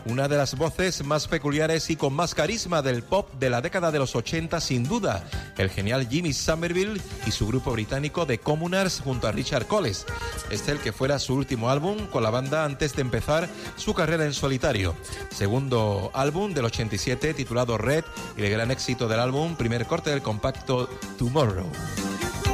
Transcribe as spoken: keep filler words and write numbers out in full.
una de las voces más peculiares y con más carisma del pop de la década de los ochenta, sin duda, el genial Jimmy Somerville y su grupo británico The Communards junto a Richard Coles. Este el que fuera su último álbum con la banda antes de empezar su carrera en solitario. Segundo álbum del ochenta y siete titulado Red y el gran éxito del álbum, primer corte del compacto Tomorrow.